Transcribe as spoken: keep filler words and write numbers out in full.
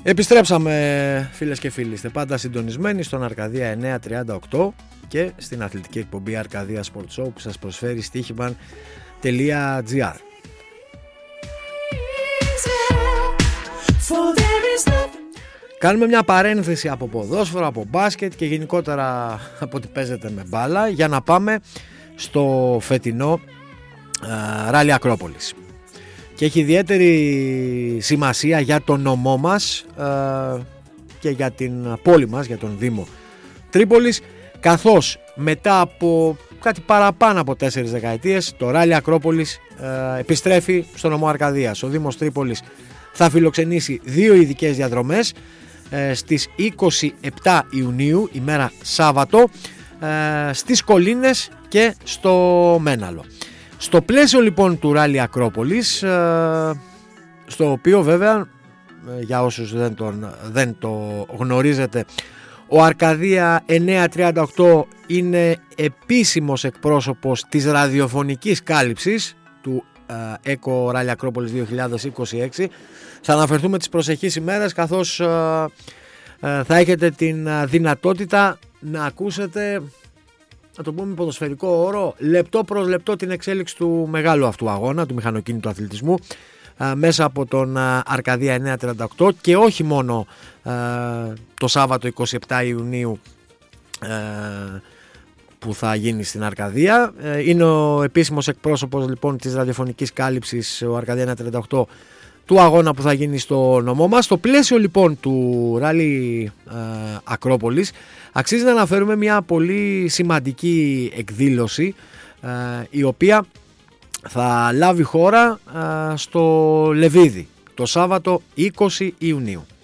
Επιστρέψαμε, φίλες και φίλοι, είστε πάντα συντονισμένοι στον Αρκαδία εννιακόσια τριάντα οκτώ και στην αθλητική εκπομπή Αρκαδία Sport Show που σας προσφέρει στοίχημαν τελεία τζι άρ. Κάνουμε μια παρένθεση από ποδόσφαιρο, από μπάσκετ και γενικότερα από ό,τι παίζεται με μπάλα για να πάμε στο φετινό Ράλι Ακρόπολης. Και έχει ιδιαίτερη σημασία για τον νομό μας ε, και για την πόλη μας, για τον Δήμο Τρίπολης, καθώς μετά από κάτι παραπάνω από τέσσερις δεκαετίες το Ράλι Ακρόπολης ε, επιστρέφει στο νομό Αρκαδίας. Ο Δήμος Τρίπολης θα φιλοξενήσει δύο ειδικές διαδρομές ε, στις είκοσι επτά Ιουνίου, ημέρα Σάββατο, ε, στις Κολίνες και στο Μέναλο. Στο πλαίσιο λοιπόν του Ράλι Ακρόπολης, στο οποίο βέβαια για όσους δεν, τον, δεν το γνωρίζετε, ο Αρκαδία εννιακόσια τριάντα οκτώ είναι επίσημος εκπρόσωπος της ραδιοφωνικής κάλυψης του ΕΚΟ Ράλι Ακρόπολης δύο χιλιάδες είκοσι έξι. Θα αναφερθούμε τις προσεχείς ημέρες, καθώς θα έχετε την δυνατότητα να ακούσετε, να το πούμε ποδοσφαιρικό όρο, λεπτό προς λεπτό την εξέλιξη του μεγάλου αυτού αγώνα, του μηχανοκίνητου αθλητισμού, α, μέσα από τον α, Αρκαδία εννιακόσια τριάντα οκτώ, και όχι μόνο α, το Σάββατο εικοστή εβδόμη Ιουνίου α, που θα γίνει στην Αρκαδία. Είναι ο επίσημος εκπρόσωπος λοιπόν της ραδιοφωνικής κάλυψης, ο Αρκαδία εννιακόσια τριάντα οκτώ, του αγώνα που θα γίνει στο νομό μας. Στο πλαίσιο λοιπόν του Ράλι ε, Ακρόπολης αξίζει να αναφέρουμε μια πολύ σημαντική εκδήλωση ε, η οποία θα λάβει χώρα ε, στο Λεβίδι το Σάββατο είκοσι Ιουνίου.